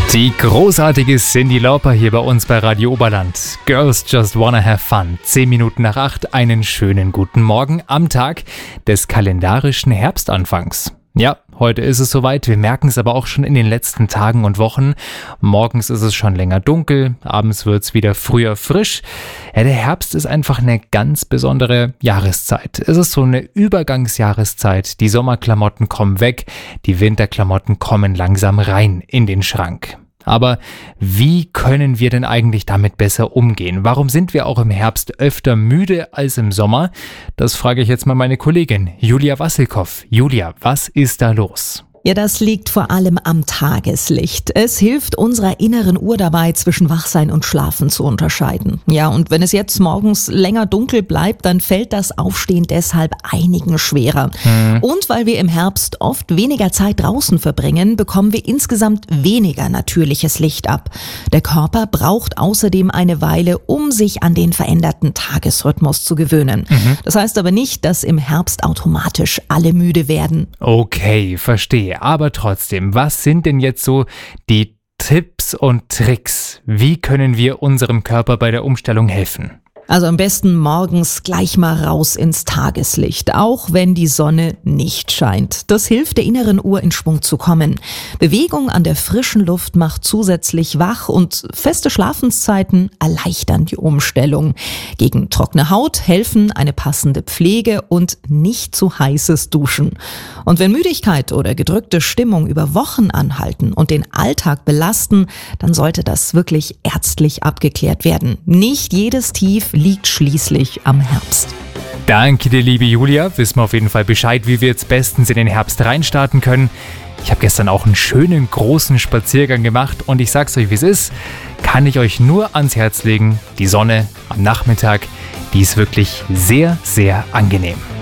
Die großartige Cyndi Lauper hier bei uns bei Radio Oberland. Girls Just Wanna Have Fun. 10 Minuten nach 8, einen schönen guten Morgen am Tag des kalendarischen Herbstanfangs. Ja, heute ist es soweit, wir merken es aber auch schon in den letzten Tagen und Wochen. Morgens ist es schon länger dunkel, abends wird es wieder früher frisch. Ja, der Herbst ist einfach eine ganz besondere Jahreszeit. Es ist so eine Übergangsjahreszeit. Die Sommerklamotten kommen weg, die Winterklamotten kommen langsam rein in den Schrank. Aber wie können wir denn eigentlich damit besser umgehen? Warum sind wir auch im Herbst öfter müde als im Sommer? Das frage ich jetzt mal meine Kollegin Julia Wassilkow. Julia, was ist da los? Ja, das liegt vor allem am Tageslicht. Es hilft unserer inneren Uhr dabei, zwischen Wachsein und Schlafen zu unterscheiden. Ja, und wenn es jetzt morgens länger dunkel bleibt, dann fällt das Aufstehen deshalb einigen schwerer. Und weil wir im Herbst oft weniger Zeit draußen verbringen, bekommen wir insgesamt weniger natürliches Licht ab. Der Körper braucht außerdem eine Weile, um sich an den veränderten Tagesrhythmus zu gewöhnen. Das heißt aber nicht, dass im Herbst automatisch alle müde werden. Okay, verstehe. Aber trotzdem, was sind denn jetzt so die Tipps und Tricks? Wie können wir unserem Körper bei der Umstellung helfen? Also am besten morgens gleich mal raus ins Tageslicht, auch wenn die Sonne nicht scheint. Das hilft der inneren Uhr in Schwung zu kommen. Bewegung an der frischen Luft macht zusätzlich wach und feste Schlafenszeiten erleichtern die Umstellung. Gegen trockene Haut helfen eine passende Pflege und nicht zu heißes Duschen. Und wenn Müdigkeit oder gedrückte Stimmung über Wochen anhalten und den Alltag belasten, dann sollte das wirklich ärztlich abgeklärt werden. Nicht jedes Tief liegt schließlich am Herbst. Danke dir, liebe Julia. Wissen wir auf jeden Fall Bescheid, wie wir jetzt bestens in den Herbst reinstarten können. Ich habe gestern auch einen schönen großen Spaziergang gemacht und ich sag's euch, wie es ist, kann ich euch nur ans Herz legen. Die Sonne am Nachmittag, die ist wirklich sehr, sehr angenehm.